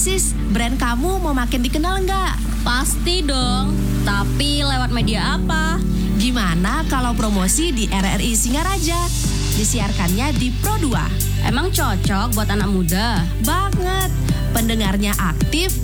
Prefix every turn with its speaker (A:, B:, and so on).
A: Sis, brand kamu mau makin dikenal nggak?
B: Pasti dong, tapi lewat media apa?
A: Gimana kalau promosi di RRI Singaraja? Disiarkannya di Pro 2.
B: Emang cocok buat anak muda?
A: Banget, pendengarnya aktif